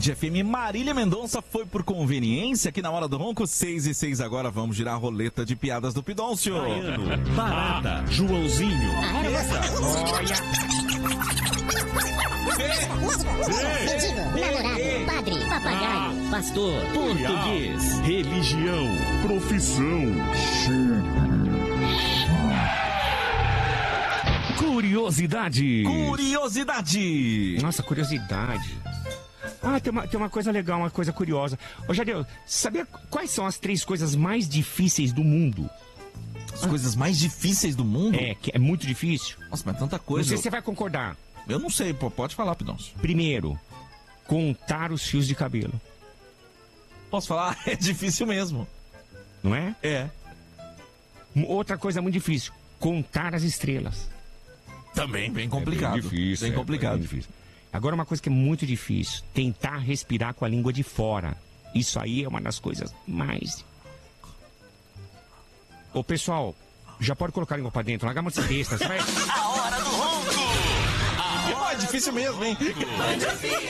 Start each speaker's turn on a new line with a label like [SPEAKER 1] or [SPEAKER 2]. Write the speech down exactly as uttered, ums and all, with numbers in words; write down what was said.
[SPEAKER 1] F M. Marília Mendonça foi por conveniência aqui na Hora do Ronco, seis e seis agora. Vamos girar a roleta de piadas do Pidoncio.
[SPEAKER 2] Baiano, Barata, Joãozinho.
[SPEAKER 3] Olha. Mendigo, namorado, padre, papagaio, pastor, português,
[SPEAKER 2] religião, profissão, curiosidade.
[SPEAKER 1] Curiosidade.
[SPEAKER 4] Nossa, curiosidade. Ah, tem uma, tem uma coisa legal, uma coisa curiosa. Ô, Jadeu, sabia quais são as três coisas mais difíceis do mundo?
[SPEAKER 1] As coisas mais difíceis do mundo?
[SPEAKER 4] É, que é muito difícil.
[SPEAKER 1] Nossa, mas tanta coisa.
[SPEAKER 4] Não sei se você vai concordar.
[SPEAKER 1] Eu não sei, pô, pode falar, Pidoncio.
[SPEAKER 4] Primeiro, contar os fios de cabelo.
[SPEAKER 1] Posso falar? É difícil mesmo.
[SPEAKER 4] Não é?
[SPEAKER 1] É.
[SPEAKER 4] Outra coisa muito difícil, contar as estrelas.
[SPEAKER 1] Também bem complicado.
[SPEAKER 4] É bem difícil.
[SPEAKER 1] Bem
[SPEAKER 4] é,
[SPEAKER 1] complicado.
[SPEAKER 4] É bem difícil. Agora, uma coisa que é muito difícil, tentar respirar com a língua de fora. Isso aí é uma das coisas mais... Ô, pessoal, já pode colocar a língua pra dentro, larga a mão de ser besta, vai...
[SPEAKER 5] A Hora do Ronco.
[SPEAKER 1] É difícil mesmo, hein?